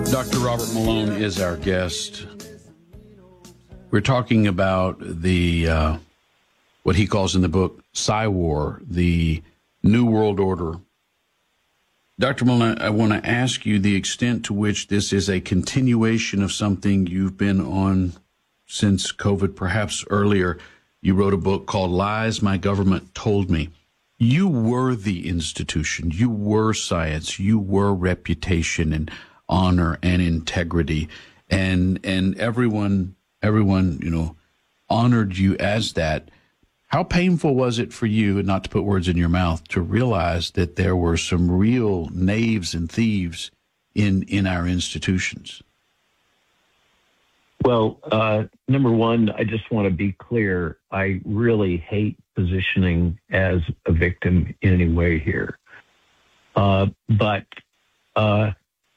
Dr. Robert Malone is our guest. We're talking about the what he calls in the book Psy-War, the New World Order. Dr. Malone, I want to ask you the extent to which this is a continuation of something you've been on since COVID, perhaps earlier. You wrote a book called Lies My Government Told Me. You were the institution. You were science. You were reputation and honor and integrity. And everyone, honored you as that. How painful was it for you, and not to put words in your mouth, to realize that there were some real knaves and thieves in our institutions? Well, number one, I just want to be clear. I really hate positioning as a victim in any way here. But I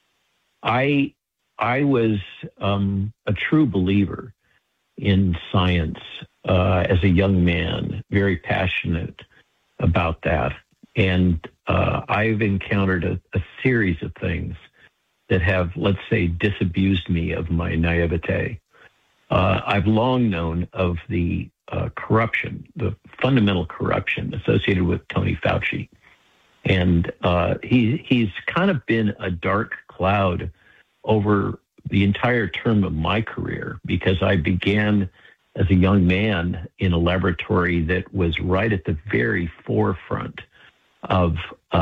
was a true believer in science as a young man, very passionate about that. And I've encountered a series of things that have, let's say, disabused me of my naivete. I've long known of the corruption, the fundamental corruption associated with Tony Fauci. And he's kind of been a dark cloud over the entire term of my career, because I began as a young man in a laboratory that was right at the very forefront of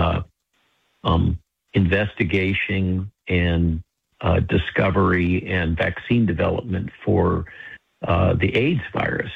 investigation and discovery and vaccine development for the AIDS virus.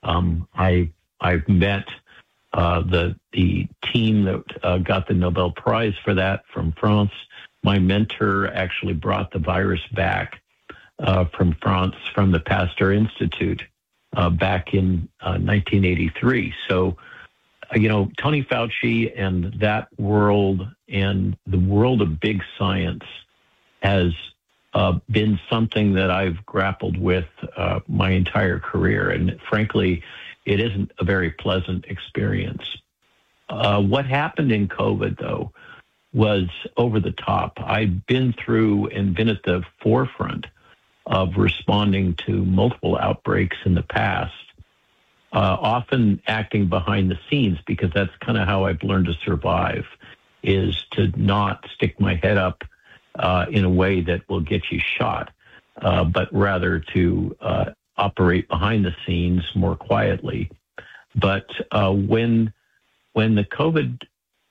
I've met the team that got the Nobel Prize for that from France. My mentor actually brought the virus back from France, from the Pasteur Institute, back in 1983. So, Tony Fauci and that world and the world of big science has been something that I've grappled with my entire career. And frankly, it isn't a very pleasant experience. What happened in COVID, though, was over the top. I've been through and been at the forefront of responding to multiple outbreaks in the past, often acting behind the scenes, because that's kind of how I've learned to survive, is to not stick my head up in a way that will get you shot, but rather to operate behind the scenes more quietly. But when the COVID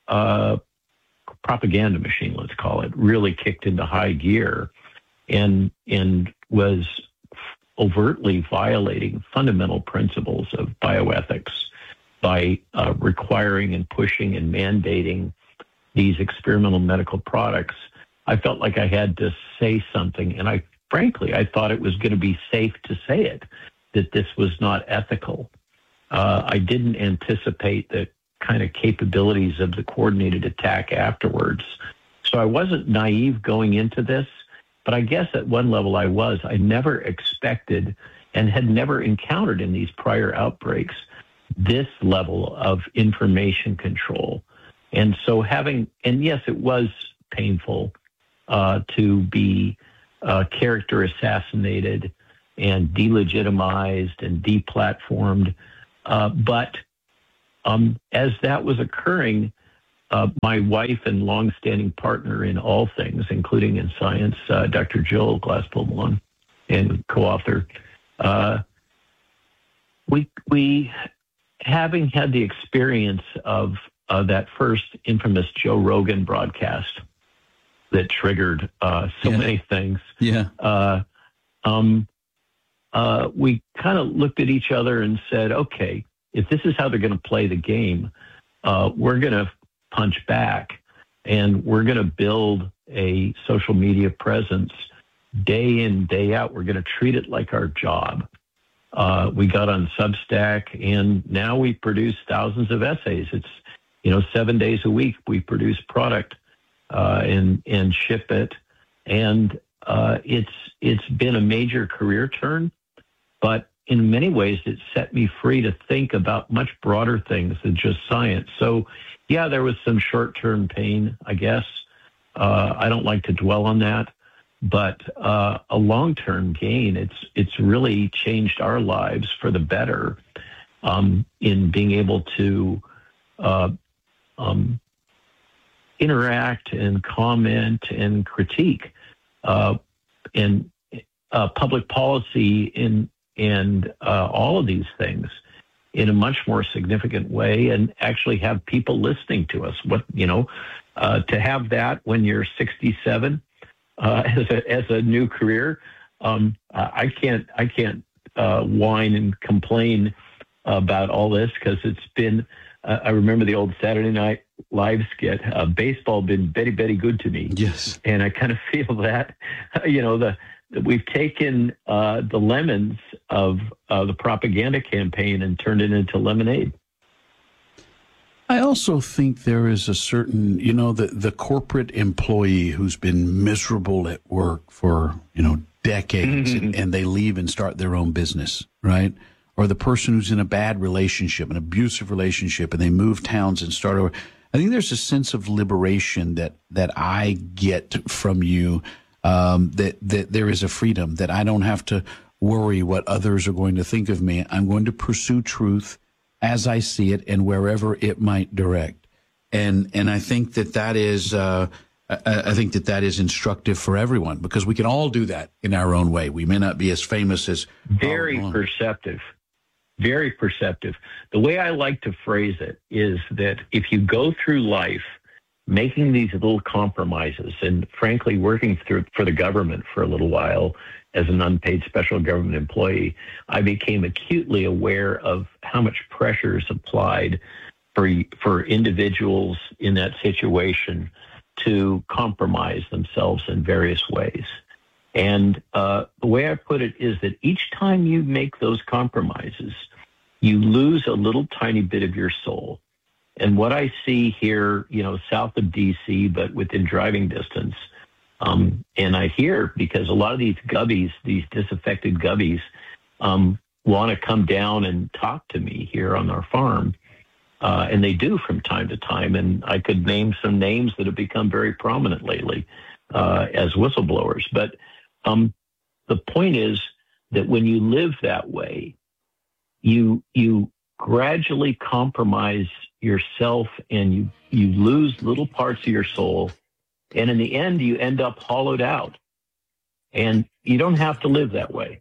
propaganda machine, let's call it, really kicked into high gear and was overtly violating fundamental principles of bioethics by requiring and pushing and mandating these experimental medical products, I felt like I had to say something. And I thought it was going to be safe to say it, that this was not ethical. I didn't anticipate the kind of capabilities of the coordinated attack afterwards. So I wasn't naive going into this, but I guess at one level I was. I never expected and had never encountered in these prior outbreaks this level of information control. And so yes, it was painful to be character assassinated and delegitimized and deplatformed. But as that was occurring, my wife and longstanding partner in all things, including in science, Dr. Jill Glasspool Malone, and co-author, we having had the experience of that first infamous Joe Rogan broadcast that triggered many things. Yeah. We kind of looked at each other and said, okay, if this is how they're going to play the game, we're going to punch back, and we're going to build a social media presence day in, day out. We're going to treat it like our job. We got on Substack, and now we produce thousands of essays. It's, 7 days a week we produce product and ship it. And it's been a major career turn, but in many ways it set me free to think about much broader things than just science. So yeah, there was some short-term pain, I guess. I don't like to dwell on that, but a long-term gain. It's really changed our lives for the better in being able to interact and comment and critique and public policy and all of these things in a much more significant way, and actually have people listening to us. To have that when you're 67 as a new career, I can't whine and complain about all this, because it's been. I remember the old Saturday Night Live skit. Baseball been very, very good to me. Yes, and I kind of feel that we've taken the lemons of the propaganda campaign and turned it into lemonade. I also think there is a certain, the corporate employee who's been miserable at work for, decades, and they leave and start their own business, right? Or the person who's in a bad relationship, an abusive relationship, and they move towns and start over. I think there's a sense of liberation that I get from you, that there is a freedom, that I don't have to worry what others are going to think of me. I'm going to pursue truth as I see it and wherever it might direct. And I think that is I think that is instructive for everyone, because we can all do that in our own way. We may not be as famous as very perceptive. Very perceptive. The way I like to phrase it is that if you go through life making these little compromises, and frankly working for the government for a little while as an unpaid special government employee, I became acutely aware of how much pressure is applied for individuals in that situation to compromise themselves in various ways. And the way I put it is that each time you make those compromises, you lose a little tiny bit of your soul. And what I see here, south of D.C., but within driving distance, and I hear, because a lot of these gubbies, these disaffected gubbies, want to come down and talk to me here on our farm. And they do from time to time. And I could name some names that have become very prominent lately as whistleblowers. But the point is that when you live that way, you gradually compromise yourself, and you lose little parts of your soul. And in the end, you end up hollowed out. And you don't have to live that way.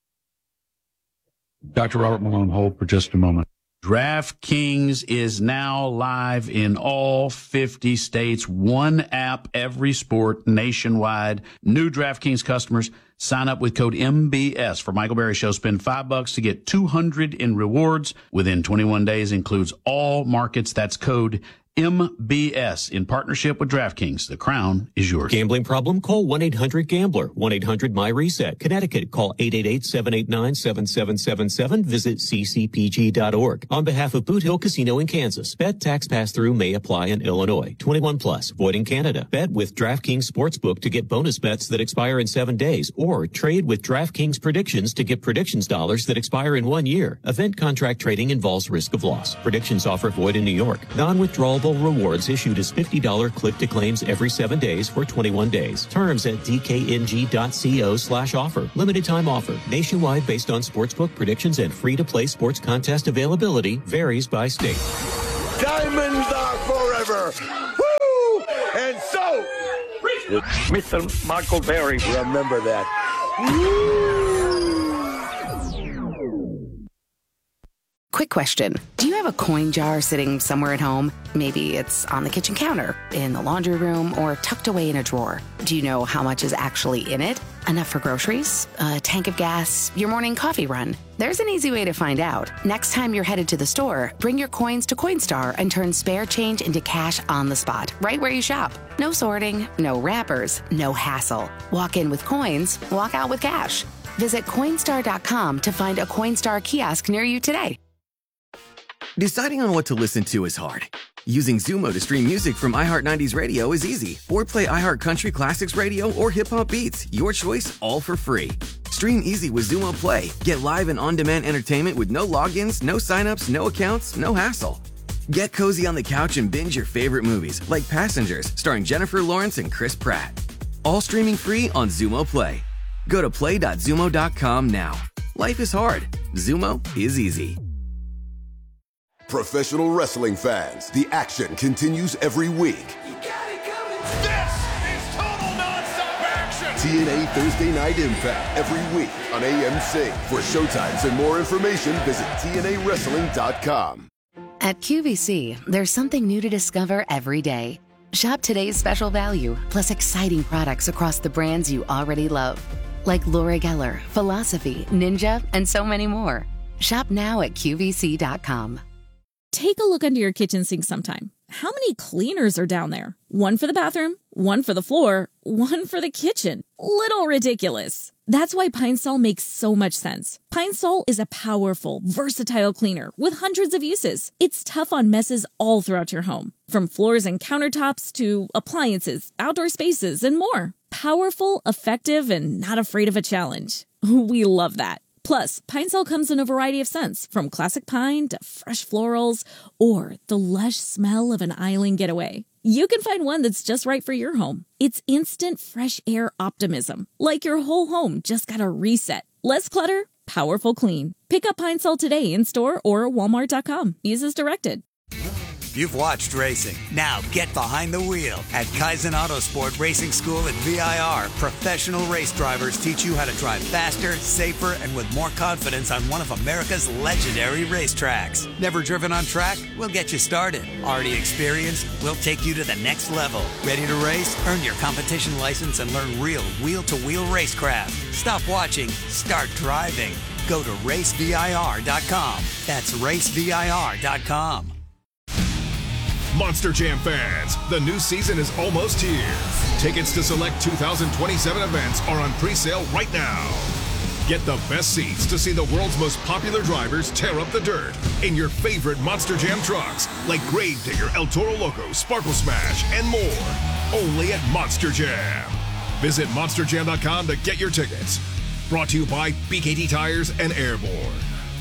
Dr. Robert Malone, hold for just a moment. DraftKings is now live in all 50 states. One app, every sport, nationwide. New DraftKings customers, sign up with code MBS for Michael Berry Show. Spend $5 to get $200 in rewards within 21 days. Includes all markets. That's code MBS in partnership with DraftKings. The crown is yours. Gambling problem? Call 1-800-GAMBLER. 1-800-MY-RESET. Connecticut, call 888-789-7777. Visit ccpg.org. On behalf of Boot Hill Casino in Kansas, bet tax pass-through may apply in Illinois. 21 plus. Void in Canada. Bet with DraftKings Sportsbook to get bonus bets that expire in 7 days, or trade with DraftKings Predictions to get predictions dollars that expire in 1 year. Event contract trading involves risk of loss. Predictions offer void in New York. Non-withdrawable rewards issued as $50 click-to-claims every 7 days for 21 days. Terms at dkng.co/offer. Limited time offer. Nationwide based on sportsbook predictions and free-to-play sports contest availability. Varies by state. Diamonds are forever. Woo! And so, Mr. Michael Berry. Remember that. Quick question. Do you have a coin jar sitting somewhere at home? Maybe it's on the kitchen counter, in the laundry room, or tucked away in a drawer. Do you know how much is actually in it? Enough for groceries? A tank of gas? Your morning coffee run? There's an easy way to find out. Next time you're headed to the store, bring your coins to Coinstar and turn spare change into cash on the spot, right where you shop. No sorting, no wrappers, no hassle. Walk in with coins, walk out with cash. Visit Coinstar.com to find a Coinstar kiosk near you today. Deciding on what to listen to is hard. Using Zumo to stream music from iHeart 90s Radio is easy. Or play iHeart Country Classics Radio or Hip Hop Beats. Your choice, all for free. Stream easy with Zumo Play. Get live and on-demand entertainment with no logins, no signups, no accounts, no hassle. Get cozy on the couch and binge your favorite movies, like Passengers, starring Jennifer Lawrence and Chris Pratt. All streaming free on Xumo Play. Go to play.xumo.com now. Life is hard. Xumo is easy. Professional wrestling fans, the action continues every week. This is total nonstop action. TNA Thursday Night Impact every week on AMC. For showtimes and more information, visit TNAWrestling.com. At QVC, there's something new to discover every day. Shop today's special value, plus exciting products across the brands you already love. Like Laura Geller, Philosophy, Ninja, and so many more. Shop now at QVC.com. Take a look under your kitchen sink sometime. How many cleaners are down there? One for the bathroom, one for the floor, one for the kitchen. Little ridiculous. That's why Pine Sol makes so much sense. Pine Sol is a powerful, versatile cleaner with hundreds of uses. It's tough on messes all throughout your home, from floors and countertops to appliances, outdoor spaces, and more. Powerful, effective, and not afraid of a challenge. We love that. Plus, Pine Sol comes in a variety of scents, from classic pine to fresh florals, or the lush smell of an island getaway. You can find one that's just right for your home. It's instant fresh air optimism, like your whole home just got a reset. Less clutter, powerful clean. Pick up Pine Sol today in store or Walmart.com. Use as directed. You've watched racing. Now get behind the wheel. At Kaizen Autosport Racing School at VIR, professional race drivers teach you how to drive faster, safer, and with more confidence on one of America's legendary racetracks. Never driven on track? We'll get you started. Already experienced? We'll take you to the next level. Ready to race? Earn your competition license and learn real wheel-to-wheel racecraft. Stop watching. Start driving. Go to racevir.com. That's racevir.com. Monster Jam fans, the new season is almost here. Tickets to select 2027 events are on pre-sale right now. Get the best seats to see the world's most popular drivers tear up the dirt in your favorite Monster Jam trucks, like Gravedigger, El Toro Loco, Sparkle Smash, and more. Only at Monster Jam. Visit monsterjam.com to get your tickets. Brought to you by BKT Tires and Airborne.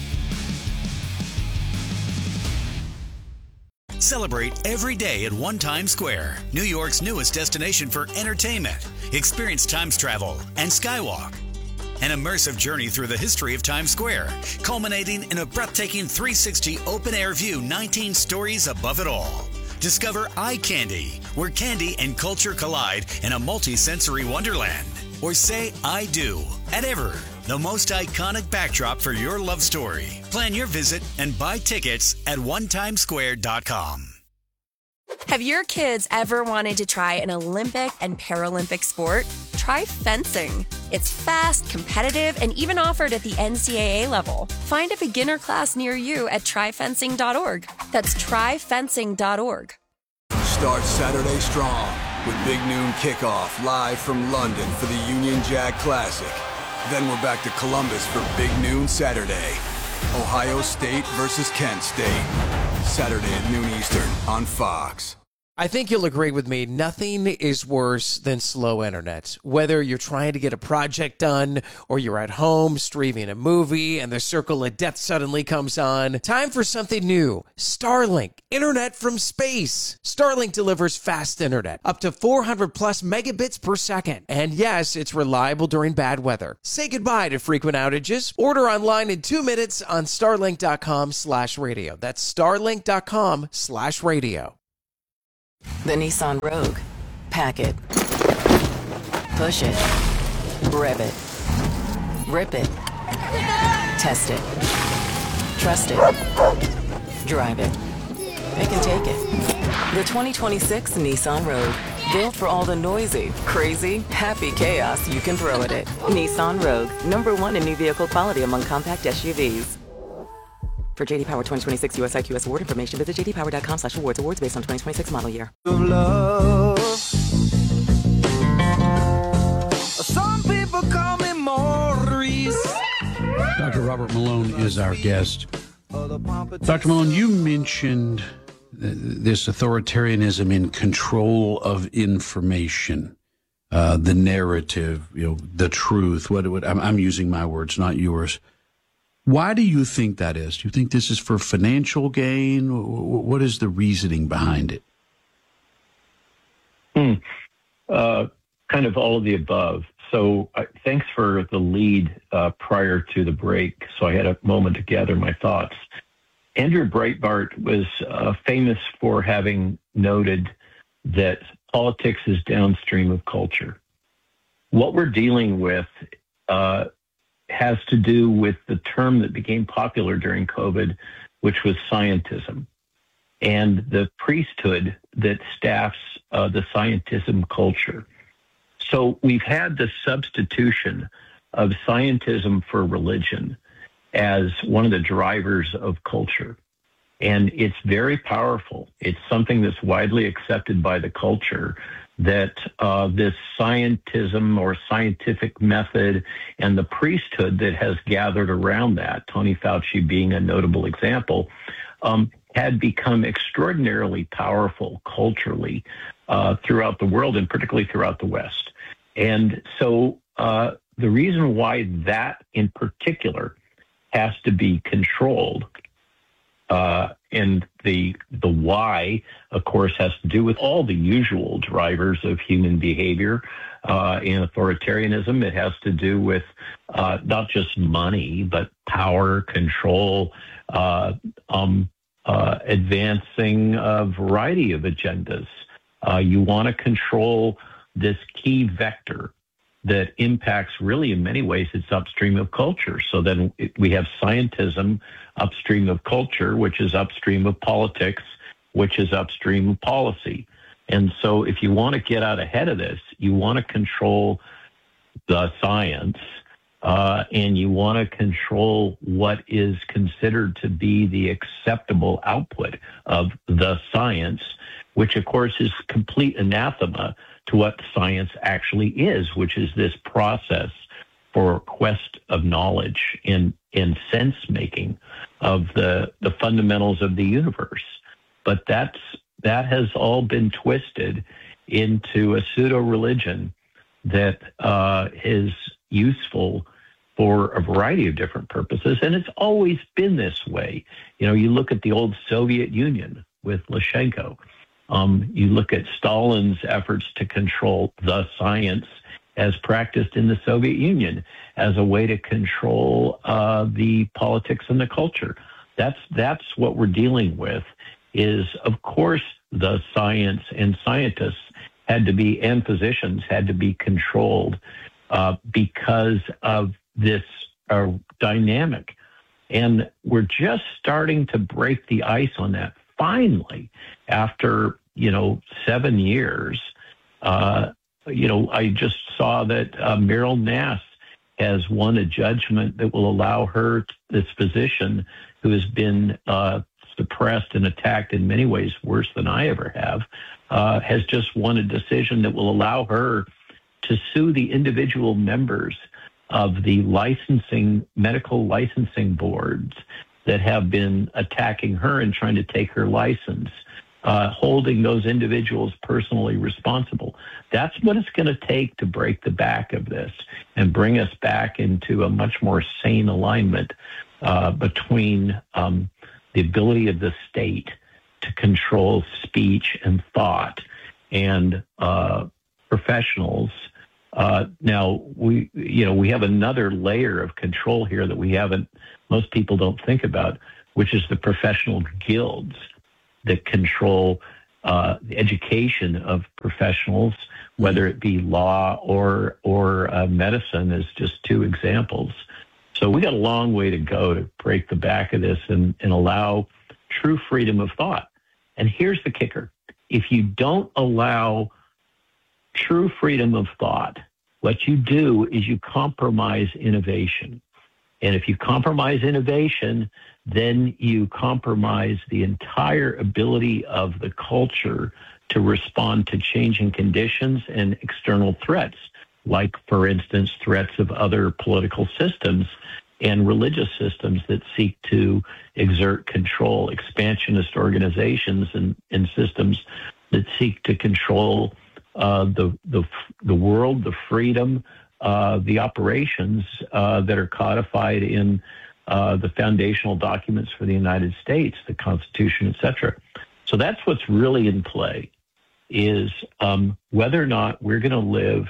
Celebrate every day at One Times Square, New York's newest destination for entertainment. Experience Times Travel and Skywalk. An immersive journey through the history of Times Square, culminating in a breathtaking 360 open-air view 19 stories above it all. Discover Eye Candy, where candy and culture collide in a multi-sensory wonderland. Or say I do at Ever, the most iconic backdrop for your love story. Plan your visit and buy tickets at onetimesquare.com. Have your kids ever wanted to try an Olympic and Paralympic sport? Try fencing. It's fast, competitive, and even offered at the NCAA level. Find a beginner class near you at tryfencing.org. That's tryfencing.org. Start Saturday strong with Big Noon Kickoff live from London for the Union Jack Classic. Then we're back to Columbus for Big Noon Saturday. Ohio State versus Kent State. Saturday at noon Eastern on Fox. I think you'll agree with me, nothing is worse than slow internet. Whether you're trying to get a project done or you're at home streaming a movie and the circle of death suddenly comes on, time for something new. Starlink, internet from space. Starlink delivers fast internet, up to 400 plus megabits per second. And yes, it's reliable during bad weather. Say goodbye to frequent outages. Order online in 2 minutes on starlink.com/radio. That's starlink.com/radio. The Nissan Rogue. Pack it. Push it. Rev it. Rip it. Test it. Trust it. Drive it. Pick and take it. The 2026 Nissan Rogue. Built for all the noisy, crazy, happy chaos you can throw at it. Nissan Rogue. #1 in new vehicle quality among compact SUVs. For JD Power 2026 US IQS award information, visit jdpower.com/awards. Awards based on 2026 model year. Love. Some people call me Maurice. Dr. Robert Malone is our guest. Dr. Malone, you mentioned this authoritarianism in control of information, the narrative, the truth. I'm using my words, not yours. Why do you think that is? Do you think this is for financial gain? What is the reasoning behind it? kind of all of the above. So thanks for the lead prior to the break. So I had a moment to gather my thoughts. Andrew Breitbart was famous for having noted that politics is downstream of culture. What we're dealing with has to do with the term that became popular during COVID, which was scientism, and the priesthood that staffs the scientism culture. So we've had the substitution of scientism for religion as one of the drivers of culture. And it's very powerful. It's something that's widely accepted by the culture, that this scientism or scientific method and the priesthood that has gathered around that, Tony Fauci being a notable example, had become extraordinarily powerful culturally throughout the world, and particularly throughout the West. And so the reason why that in particular has to be controlled, and the why, of course, has to do with all the usual drivers of human behavior and authoritarianism. It has to do with not just money, but power, control, advancing a variety of agendas. You want to control this key vector that impacts, really in many ways, it's upstream of culture. So then we have scientism upstream of culture, which is upstream of politics, which is upstream of policy. And so if you want to get out ahead of this, you want to control the science, and you want to control what is considered to be the acceptable output of the science, which of course is complete anathema to what science actually is, which is this process for quest of knowledge and sense making of the fundamentals of the universe. But that has all been twisted into a pseudo religion that is useful for a variety of different purposes, and it's always been this way. You know, you look at the old Soviet Union with Lukashenko. You look at Stalin's efforts to control the science as practiced in the Soviet Union as a way to control the politics and the culture. That's what we're dealing with, is, of course, the science and scientists had to be, and physicians had to be controlled because of this dynamic. And we're just starting to break the ice on that finally after 7 years. I just saw that Meryl Nass has won a judgment that will allow her, this physician who has been suppressed and attacked in many ways worse than I ever have, has just won a decision that will allow her to sue the individual members of the medical licensing boards that have been attacking her and trying to take her license, holding those individuals personally responsible. That's what it's going to take to break the back of this and bring us back into a much more sane alignment between the ability of the state to control speech and thought and professionals. Now, we have another layer of control here that most people don't think about, which is the professional guilds that control the education of professionals, whether it be law or medicine, is just two examples. So we got a long way to go to break the back of this and allow true freedom of thought. And here's the kicker. If you don't allow true freedom of thought, what you do is you compromise innovation. And if you compromise innovation, then you compromise the entire ability of the culture to respond to changing conditions and external threats, like, for instance, threats of other political systems and religious systems that seek to exert control, expansionist organizations and systems that seek to control the world, the freedom, the operations that are codified in the foundational documents for the United States, the Constitution, etc. So that's what's really in play, is whether or not we're going to live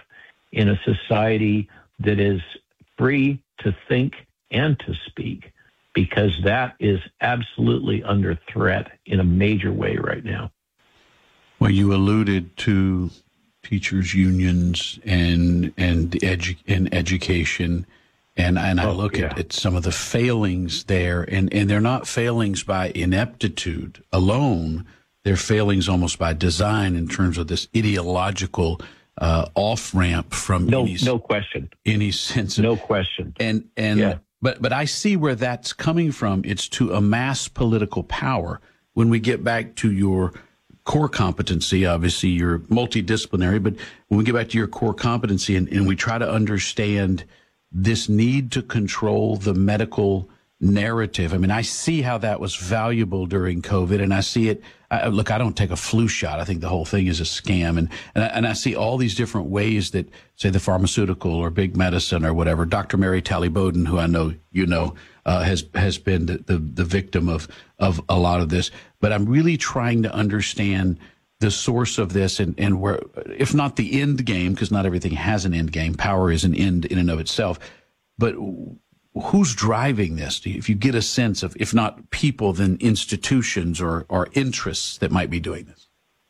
in a society that is free to think and to speak, because that is absolutely under threat in a major way right now. Well, you alluded to teachers' unions and education, and I look at some of the failings there, and they're not failings by ineptitude alone. They're failings almost by design in terms of this ideological off-ramp from no question. Any sense of, no question. But I see where that's coming from. It's to amass political power. When we get back to your core competency, obviously you're multidisciplinary, but when we get back to your core competency and we try to understand this need to control the medical narrative. I mean, I see how that was valuable during COVID, and I see it. Look, I don't take a flu shot. I think the whole thing is a scam, and I see all these different ways that, say, the pharmaceutical or big medicine or whatever. Dr. Mary Talley Bowden, who I know you know, has been the victim of a lot of this. But I'm really trying to understand the source of this and where, if not the end game, because not everything has an end game. Power is an end in and of itself, but who's driving this? If you get a sense of, if not people, then institutions or interests that might be doing this.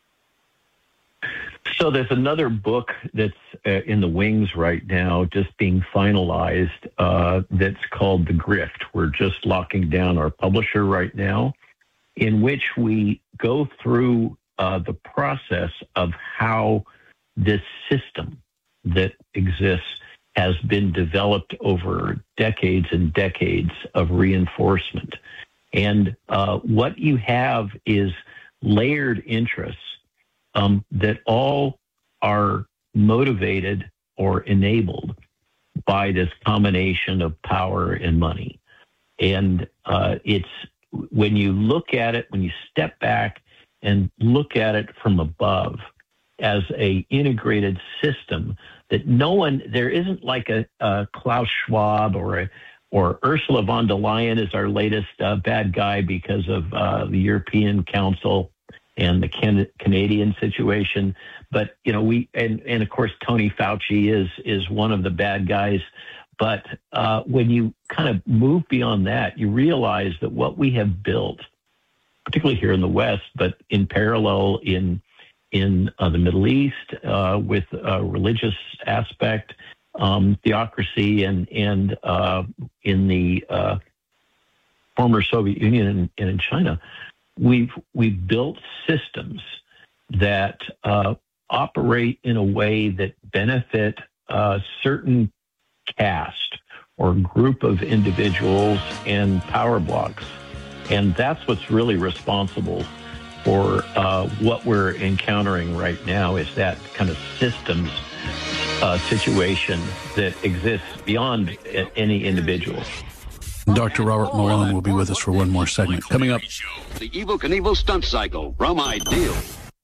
So there's another book that's in the wings right now, just being finalized, that's called The Grift. We're just locking down our publisher right now, in which we go through the process of how this system that exists has been developed over decades and decades of reinforcement. And what you have is layered interests that all are motivated or enabled by this combination of power and money. And it's, when you look at it, when you step back and look at it from above as a integrated system, that there isn't like a Klaus Schwab or Ursula von der Leyen is our latest bad guy because of the European Council and the Canadian situation. But, you know, and of course, Tony Fauci is one of the bad guys. But when you kind of move beyond that, you realize that what we have built, particularly here in the West, but in parallel in the Middle East, with a religious aspect, theocracy, and in the former Soviet Union and in China, we've built systems that operate in a way that benefit a certain caste or group of individuals and power blocks. And that's what's really responsible for what we're encountering right now, is that kind of systems situation that exists beyond any individual. Dr. Robert Malone will be with us for one more segment. Coming up, the Evel Knievel stunt cycle from Ideal.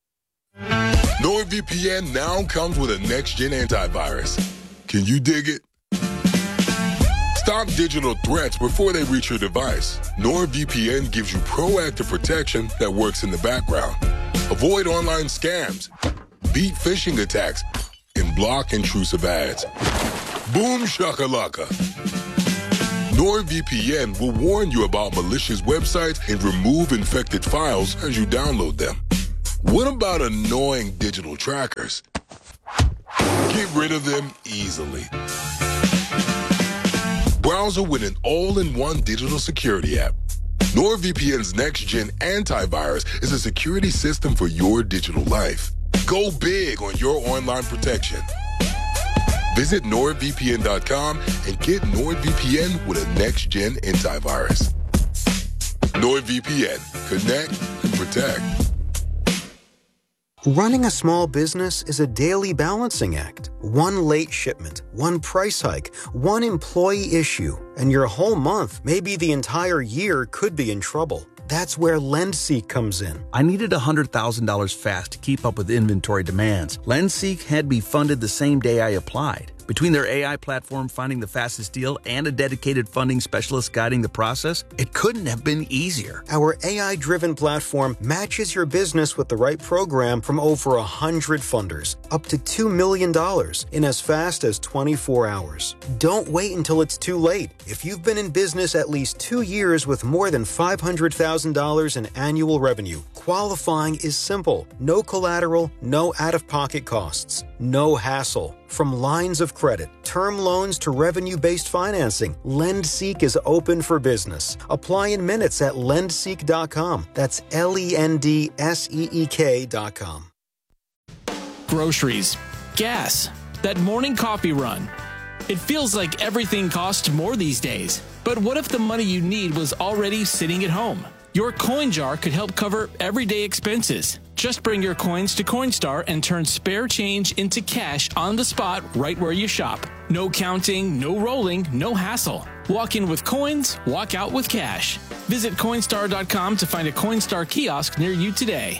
NordVPN now comes with a next-gen antivirus. Can you dig it? Stop digital threats before they reach your device. NordVPN gives you proactive protection that works in the background. Avoid online scams, beat phishing attacks, and block intrusive ads. Boom shakalaka. NordVPN will warn you about malicious websites and remove infected files as you download them. What about annoying digital trackers? Get rid of them easily. Browser with an all-in-one digital security app. NordVPN's next-gen antivirus is a security system for your digital life. Go big on your online protection. Visit NordVPN.com and get NordVPN with a next-gen antivirus. NordVPN. Connect and protect. Running a small business is a daily balancing act. One late shipment, one price hike, one employee issue, and your whole month, maybe the entire year, could be in trouble. That's where LendSeek comes in. I needed $100,000 fast to keep up with inventory demands. LendSeek had me funded the same day I applied. Between their AI platform finding the fastest deal and a dedicated funding specialist guiding the process, it couldn't have been easier. Our AI-driven platform matches your business with the right program from over 100 funders, up to $2 million in as fast as 24 hours. Don't wait until it's too late. If you've been in business at least 2 years with more than $500,000 in annual revenue, qualifying is simple. No collateral, no out-of-pocket costs, no hassle. From lines of credit, term loans to revenue-based financing, LendSeek is open for business. Apply in minutes at lendseek.com. That's LENDSEEK.com. Groceries, gas, that morning coffee run. It feels like everything costs more these days. But what if the money you need was already sitting at home? Your coin jar could help cover everyday expenses. Just bring your coins to Coinstar and turn spare change into cash on the spot right where you shop. No counting, no rolling, no hassle. Walk in with coins, walk out with cash. Visit Coinstar.com to find a Coinstar kiosk near you today.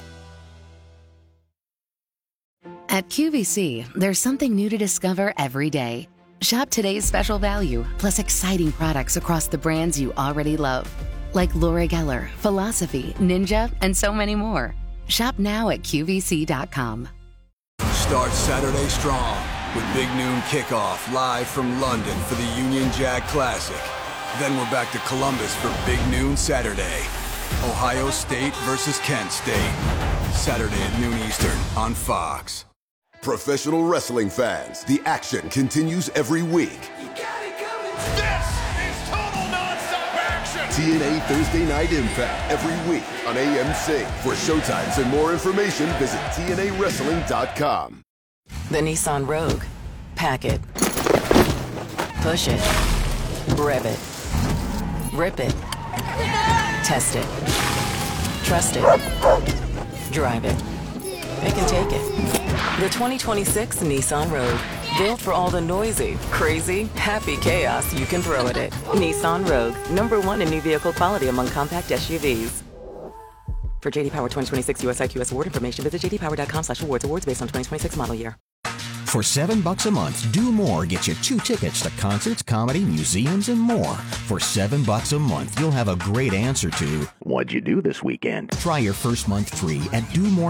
At QVC, there's something new to discover every day. Shop today's special value, plus exciting products across the brands you already love. Like Laura Geller, Philosophy, Ninja, and so many more. Shop now at QVC.com. Start Saturday strong with Big Noon Kickoff live from London for the Union Jack Classic. Then we're back to Columbus for Big Noon Saturday. Ohio State versus Kent State. Saturday at noon Eastern on Fox. Professional wrestling fans, the action continues every week. This is total nonstop action. TNA Thursday Night Impact every week on AMC. For showtimes and more information, visit TNAWrestling.com. The Nissan Rogue. Pack it. Push it. Rev it. Rip it. Test it. Trust it. Drive it. It can take it. The 2026 Nissan Rogue. Built for all the noisy, crazy, happy chaos you can throw at it. Nissan Rogue. #1 in new vehicle quality among compact SUVs. For JD Power 2026 US IQS award information, visit jdpower.com/awards. Awards based on 2026 model year. For $7 a month, Do More gets you 2 tickets to concerts, comedy, museums, and more. For $7 a month, you'll have a great answer to what'd you do this weekend? Try your first month free at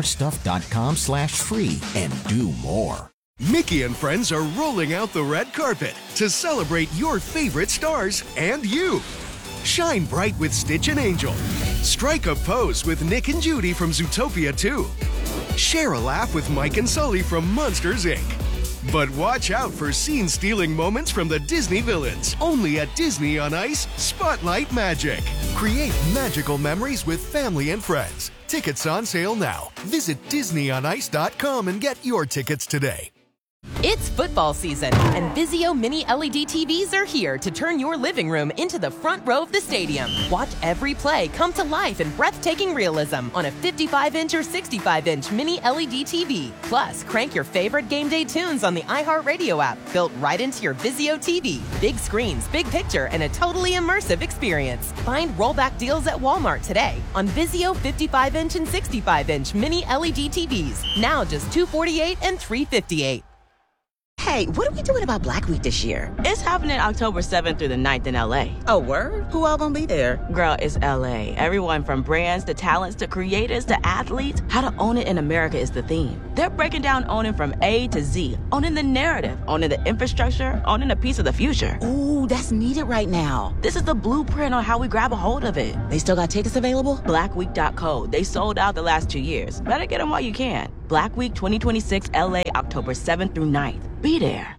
domorestuff.com/free and do more. Mickey and friends are rolling out the red carpet to celebrate your favorite stars and you. Shine bright with Stitch and Angel. Strike a pose with Nick and Judy from Zootopia 2. Share a laugh with Mike and Sully from Monsters, Inc. But watch out for scene-stealing moments from the Disney villains. Only at Disney on Ice, Spotlight Magic. Create magical memories with family and friends. Tickets on sale now. Visit DisneyOnIce.com and get your tickets today. It's football season, and Vizio Mini LED TVs are here to turn your living room into the front row of the stadium. Watch every play come to life in breathtaking realism on a 55-inch or 65-inch Mini LED TV. Plus, crank your favorite game day tunes on the iHeartRadio app, built right into your Vizio TV. Big screens, big picture, and a totally immersive experience. Find rollback deals at Walmart today on Vizio 55-inch and 65-inch Mini LED TVs. Now just $248 and $358. Hey, what are we doing about Black Week this year? It's happening October 7th through the 9th in LA. Oh, word? Who all gonna be there? Girl, it's LA. Everyone from brands to talents to creators to athletes. How to own it in America is the theme. They're breaking down owning from A to Z. Owning the narrative, owning the infrastructure, owning a piece of the future. Ooh, that's needed right now. This is the blueprint on how we grab a hold of it. They still got tickets available? Blackweek.co. They sold out the last 2 years. Better get them while you can. Black Week 2026 LA, October 7th through 9th. Be there.